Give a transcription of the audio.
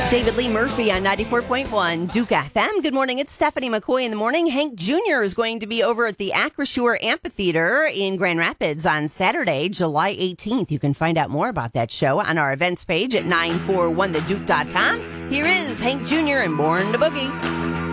David Lee Murphy on 94.1 Duke FM. Good morning. It's Stephanie McCoy in the morning. Hank Jr. is going to be over at the Acrisure Amphitheater in Grand Rapids on Saturday, July 18th. You can find out more about that show on our events page at 941theduke.com. Here is Hank Jr. and Born to Boogie.